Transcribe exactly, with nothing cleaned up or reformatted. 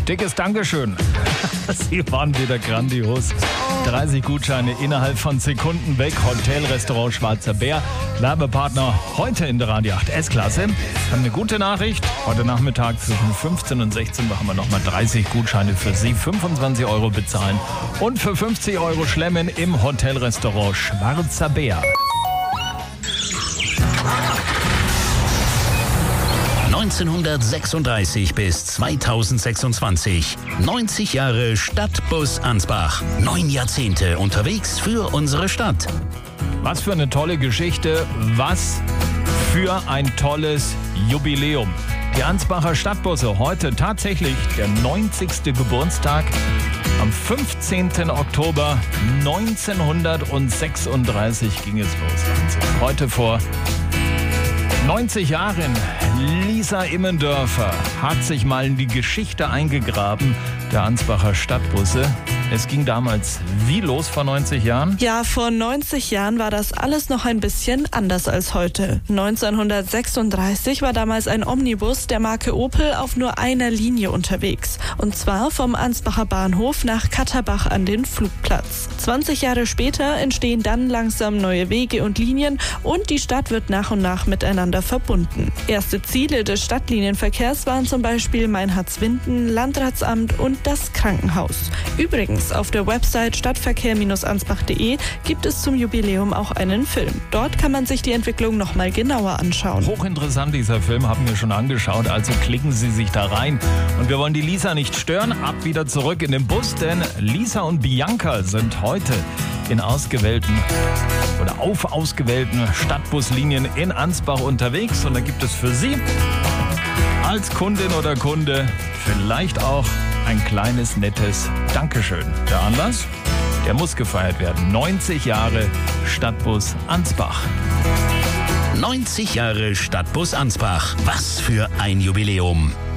Dickes Dankeschön. Sie waren wieder grandios. dreißig Gutscheine innerhalb von Sekunden weg. Hotelrestaurant Schwarzer Bär. Werbepartner heute in der Radio acht S-Klasse. Haben eine gute Nachricht. Heute Nachmittag zwischen fünfzehn und sechzehn machen wir nochmal dreißig Gutscheine für Sie. fünfundzwanzig Euro bezahlen und für fünfzig Euro schlemmen im Hotelrestaurant Schwarzer Bär. neunzehnhundertsechsunddreißig bis zweitausendsechsundzwanzig. neunzig Jahre Stadtbus Ansbach. Neun Jahrzehnte unterwegs für unsere Stadt. Was für eine tolle Geschichte. Was für ein tolles Jubiläum. Die Ansbacher Stadtbusse, heute tatsächlich der neunzigste Geburtstag. Am fünfzehnten Oktober neunzehnhundertsechsunddreißig ging es los. Heute vor neunzig Jahren. Lisa Immendörfer hat sich mal in die Geschichte eingegraben der Ansbacher Stadtbusse. Es ging damals wie los vor neunzig Jahren? Ja, vor neunzig Jahren war das alles noch ein bisschen anders als heute. neunzehnhundertsechsunddreißig war damals ein Omnibus der Marke Opel auf nur einer Linie unterwegs. Und zwar vom Ansbacher Bahnhof nach Katterbach an den Flugplatz. zwanzig Jahre später entstehen dann langsam neue Wege und Linien und die Stadt wird nach und nach miteinander verbunden. Erste Ziele des Stadtlinienverkehrs waren zum Beispiel Meinhardswinden, Landratsamt und das Krankenhaus. Übrigens, auf der Website stadtverkehr Bindestrich ansbach punkt de gibt es zum Jubiläum auch einen Film. Dort kann man sich die Entwicklung noch mal genauer anschauen. Hochinteressant, dieser Film, haben wir schon angeschaut, also klicken Sie sich da rein. Und wir wollen die Lisa nicht stören, ab wieder zurück in den Bus, denn Lisa und Bianca sind heute in ausgewählten oder auf ausgewählten Stadtbuslinien in Ansbach unterwegs. Und da gibt es für Sie als Kundin oder Kunde vielleicht auch ein kleines, nettes Dankeschön. Der Anlass? Der muss gefeiert werden. neunzig Jahre Stadtbus Ansbach. neunzig Jahre Stadtbus Ansbach. Was für ein Jubiläum.